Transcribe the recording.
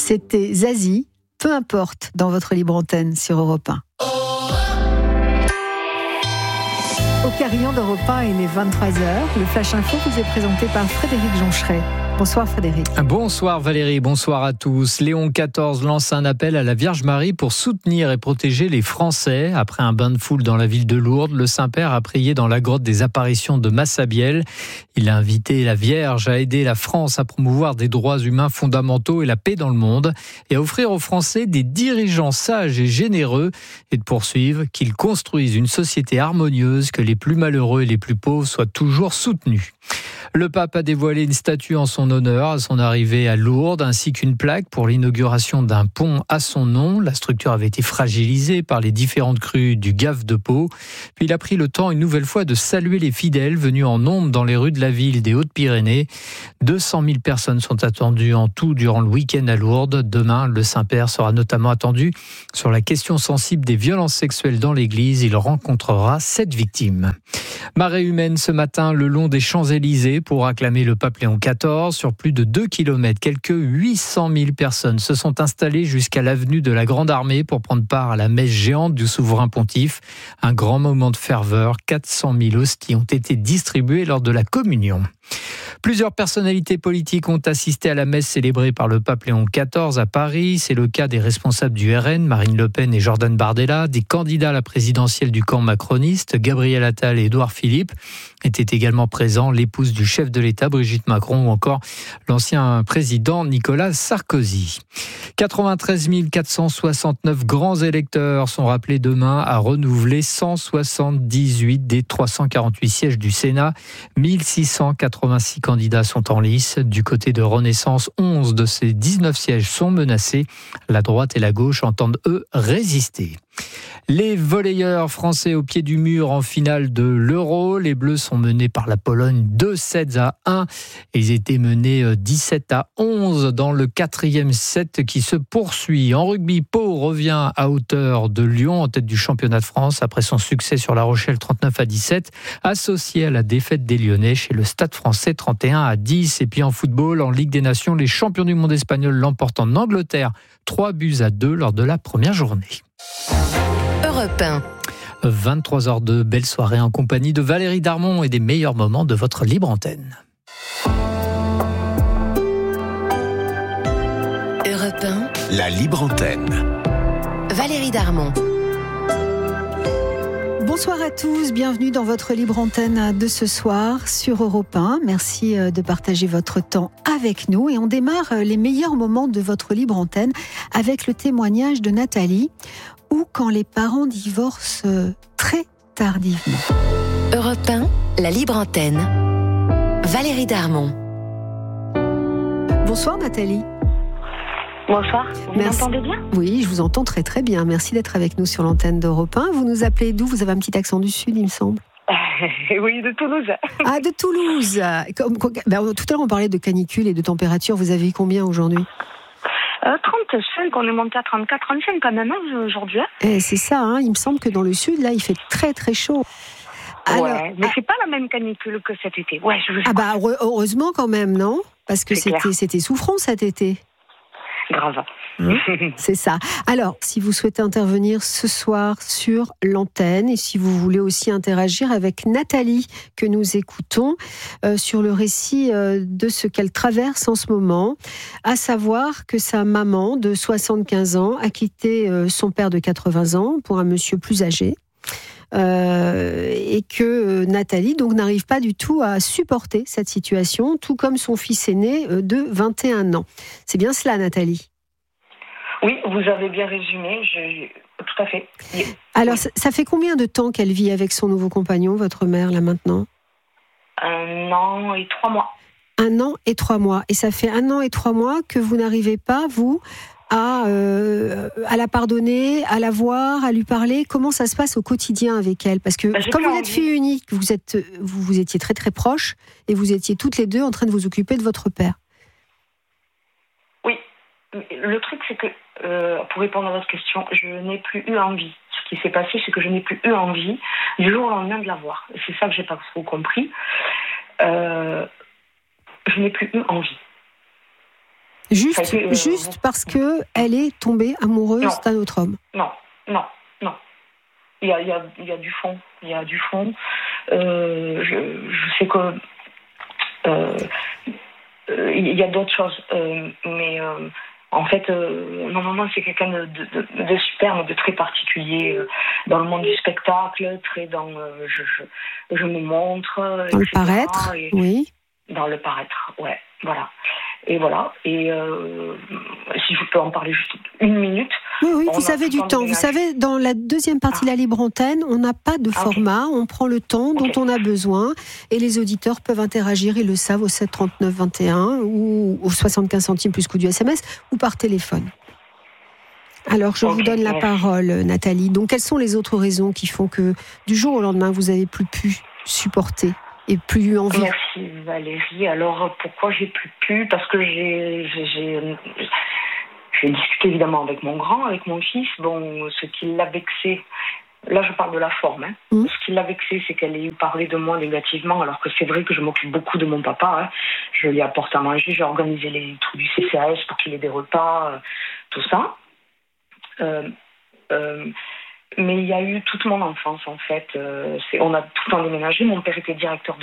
C'était Zazie, peu importe, dans votre libre antenne sur Europe 1. Au carillon d'Europe 1, il est 23h. Le Flash Info vous est présenté par Frédéric Joncheret. Bonsoir Frédéric. Bonsoir Valérie, bonsoir à tous. Léon XIV lance un appel à la Vierge Marie pour soutenir et protéger les Français. Après un bain de foule dans la ville de Lourdes, le Saint-Père a prié dans la grotte des apparitions de Massabielle. Il a invité la Vierge à aider la France à promouvoir des droits humains fondamentaux et la paix dans le monde et à offrir aux Français des dirigeants sages et généreux et de poursuivre qu'ils construisent une société harmonieuse, que les plus malheureux et les plus pauvres soient toujours soutenus. Le pape a dévoilé une statue en son honneur à son arrivée à Lourdes, ainsi qu'une plaque pour l'inauguration d'un pont à son nom. La structure avait été fragilisée par les différentes crues du Gave de Pau. Puis il a pris le temps une nouvelle fois de saluer les fidèles venus en nombre dans les rues de la ville des Hautes-Pyrénées. 200 000 personnes sont attendues en tout durant le week-end à Lourdes. Demain, le Saint-Père sera notamment attendu sur la question sensible des violences sexuelles dans l'église. Il rencontrera 7 victimes. Marée humaine ce matin le long des Champs-Élysées pour acclamer le pape Léon XIV. Sur plus de 2 km, quelques 800 000 personnes se sont installées jusqu'à l'avenue de la Grande Armée pour prendre part à la messe géante du souverain pontife. Un grand moment de ferveur. 400 000 hosties ont été distribuées lors de la communion. Plusieurs personnalités politiques ont assisté à la messe célébrée par le pape Léon XIV à Paris. C'est le cas des responsables du RN, Marine Le Pen et Jordan Bardella, des candidats à la présidentielle du camp macroniste, Gabriel Attal et Édouard Philippe. Étaient également présents l'épouse du chef de l'État, Brigitte Macron, ou encore l'ancien président Nicolas Sarkozy. 93 469 grands électeurs sont rappelés demain à renouveler 178 des 348 sièges du Sénat. 1686 candidats sont en lice. Du côté de Renaissance, 11 de ces 19 sièges sont menacés. La droite et la gauche entendent, eux, résister. Les volleyeurs français au pied du mur en finale de l'Euro. Les Bleus sont menés par la Pologne 2-1. Ils étaient menés 17-11 dans le 4e set qui se poursuit. En rugby, Pau revient à hauteur de Lyon en tête du championnat de France après son succès sur La Rochelle 39-17, associé à la défaite des Lyonnais chez le Stade Français 31-10. Et puis en football, en Ligue des Nations, les champions du monde espagnols l'emportent en Angleterre 3-2 lors de la première journée. Europe 1. 23h02, belle soirée en compagnie de Valérie Darmon et des meilleurs moments de votre libre antenne. Europe 1. La libre antenne. Valérie Darmon. Bonsoir à tous, bienvenue dans votre libre antenne de ce soir sur Europe 1. Merci de partager votre temps avec nous et on démarre les meilleurs moments de votre libre antenne avec le témoignage de Nathalie, ou quand les parents divorcent très tardivement. Europe 1, la libre antenne. Valérie Darmon. Bonsoir Nathalie. Bonsoir, vous m'entendez bien ? Oui, je vous entends très très bien. Merci d'être avec nous sur l'antenne d'Europe 1. Vous nous appelez d'où ? Vous avez un petit accent du Sud, il me semble. Oui, de Toulouse. Ah, de Toulouse. Tout à l'heure, on parlait de canicule et de température. Vous avez eu combien aujourd'hui ? 35, on est monté à 34, 35 quand même aujourd'hui. C'est ça, hein. Il me semble que dans le Sud, là, il fait très très chaud. Alors, ouais, mais c'est pas la même canicule que cet été. Ouais, heureusement quand même, non ? Parce que c'était souffrant cet été. Grave. C'est ça. Alors, si vous souhaitez intervenir ce soir sur l'antenne et si vous voulez aussi interagir avec Nathalie que nous écoutons sur le récit de ce qu'elle traverse en ce moment, à savoir que sa maman de 75 ans a quitté son père de 80 ans pour un monsieur plus âgé. Et que Nathalie donc n'arrive pas du tout à supporter cette situation, tout comme son fils aîné de 21 ans. C'est bien cela, Nathalie ? Oui, vous avez bien résumé, tout à fait. Alors, ça fait combien de temps qu'elle vit avec son nouveau compagnon, votre mère, là maintenant ? 1 an et 3 mois. 1 an et 3 mois. Et ça fait 1 an et 3 mois que vous n'arrivez pas, vous, à la pardonner, à la voir, à lui parler. Comment ça se passe au quotidien avec elle ? Parce que comme vous êtes fille unique, vous étiez très très proches et vous étiez toutes les deux en train de vous occuper de votre père. Oui, le truc c'est que, pour répondre à votre question, je n'ai plus eu envie. Ce qui s'est passé, c'est que je n'ai plus eu envie du jour au lendemain de la voir. Et c'est ça que j'ai pas trop compris. Je n'ai plus eu envie. Juste parce que elle est tombée amoureuse d'un autre homme. Non. Il y a du fond. Il y a du fond. Je sais que il y a d'autres choses, mais en fait, normalement, c'est quelqu'un de super, mais de très particulier dans le monde du spectacle, très dans je me montre, dans le paraître, oui. Dans le paraître, ouais, voilà. Et voilà. Et si je peux en parler juste une minute. Oui, vous avez du temps. Vous savez, dans la deuxième partie de la libre antenne, on n'a pas de format. On prend le temps dont on a besoin. Et les auditeurs peuvent interagir, ils le savent, au 7 39 21 ou au 75 centimes plus coût du SMS ou par téléphone. Alors, je vous donne la parole, Nathalie. Donc, quelles sont les autres raisons qui font que du jour au lendemain, vous n'avez plus pu supporter et plus eu envie? Merci Valérie. Alors, pourquoi j'ai plus pu? Parce que j'ai discuté évidemment avec mon grand, avec mon fils. Bon, ce qui l'a vexé, là je parle de la forme, ce qui l'a vexé, c'est qu'elle ait parlé de moi négativement, alors que c'est vrai que je m'occupe beaucoup de mon papa. Je lui apporte à manger, j'ai organisé les trucs du CCAS pour qu'il ait des repas, tout ça. Mais il y a eu toute mon enfance en fait. On a tout le temps déménagé. Mon père était directeur de